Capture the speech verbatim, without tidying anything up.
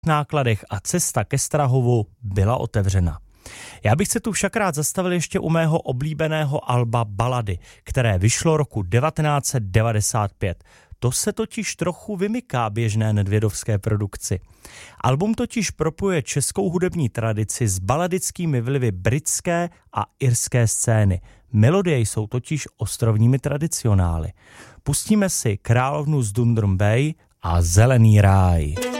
nákladech a cesta ke Strahovu byla otevřena. Já bych se tu však rád zastavil ještě u mého oblíbeného alba Balady, které vyšlo roku devatenáct set devadesát pět. To se totiž trochu vymyká běžné Nedvědovské produkci. Album totiž propojuje českou hudební tradici s baladickými vlivy britské a irské scény. Melodie jsou totiž ostrovními tradicionály. Pustíme si Královnu z Dundrum Bay a Zelený ráj.